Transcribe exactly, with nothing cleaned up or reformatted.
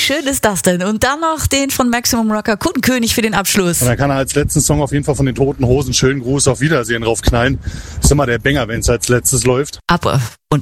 schön ist das denn? Und dann noch den von Maximum Rocker Kundenkönig für den Abschluss. Und dann kann er als letzten Song auf jeden Fall von den Toten Hosen schönen Gruß auf Wiedersehen draufknallen. Ist immer der Banger, wenn es als letztes läuft. Ab und